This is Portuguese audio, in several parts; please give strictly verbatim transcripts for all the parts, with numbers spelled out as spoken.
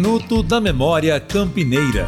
Minuto da Memória Campineira.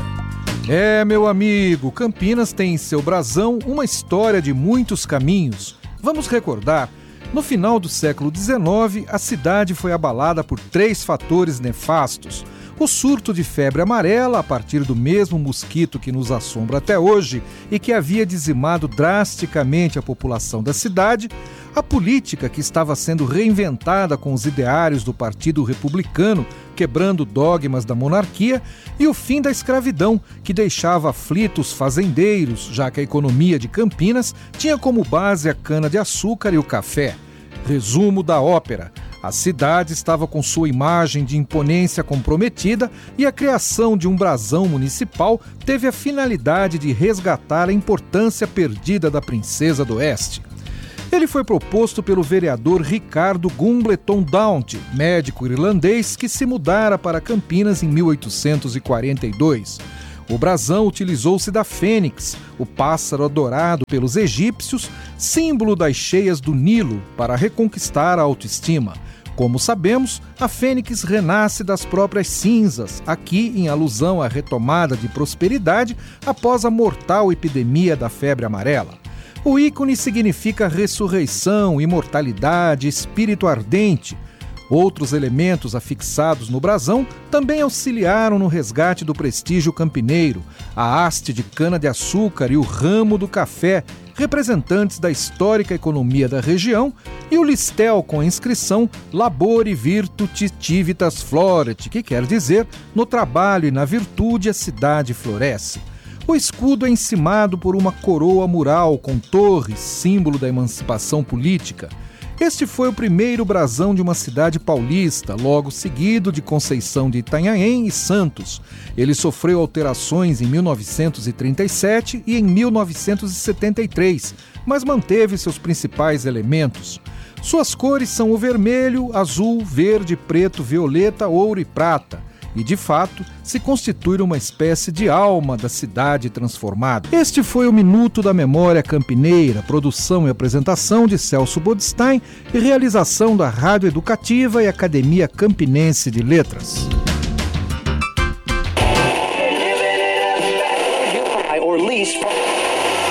É, meu amigo, Campinas tem em seu brasão uma história de muitos caminhos. Vamos recordar, no final do século dezenove, a cidade foi abalada por três fatores nefastos. O surto de febre amarela, a partir do mesmo mosquito que nos assombra até hoje e que havia dizimado drasticamente a população da cidade, a política que estava sendo reinventada com os ideários do Partido Republicano, quebrando dogmas da monarquia, e o fim da escravidão, que deixava aflitos fazendeiros, já que a economia de Campinas tinha como base a cana-de-açúcar e o café. Resumo da ópera: a cidade estava com sua imagem de imponência comprometida e a criação de um brasão municipal teve a finalidade de resgatar a importância perdida da Princesa do Oeste. Ele foi proposto pelo vereador Ricardo Gumbleton Daunt, médico irlandês que se mudara para Campinas em mil oitocentos e quarenta e dois. O brasão utilizou-se da fênix, o pássaro adorado pelos egípcios, símbolo das cheias do Nilo, para reconquistar a autoestima. Como sabemos, a fênix renasce das próprias cinzas, aqui em alusão à retomada de prosperidade após a mortal epidemia da febre amarela. O ícone significa ressurreição, imortalidade, espírito ardente. Outros elementos afixados no brasão também auxiliaram no resgate do prestígio campineiro: a haste de cana-de-açúcar e o ramo do café, representantes da histórica economia da região, e o listel com a inscrição Labore Virtute Civitas Floret, que quer dizer, no trabalho e na virtude a cidade floresce. O escudo é encimado por uma coroa mural com torres, símbolo da emancipação política. Este foi o primeiro brasão de uma cidade paulista, logo seguido de Conceição de Itanhaém e Santos. Ele sofreu alterações em mil novecentos e trinta e sete e em mil novecentos e setenta e três, mas manteve seus principais elementos. Suas cores são o vermelho, azul, verde, preto, violeta, ouro e prata. E, de fato, se constitui uma espécie de alma da cidade transformada. Este foi o Minuto da Memória Campineira, produção e apresentação de Celso Bodstein e realização da Rádio Educativa e Academia Campinense de Letras. Or least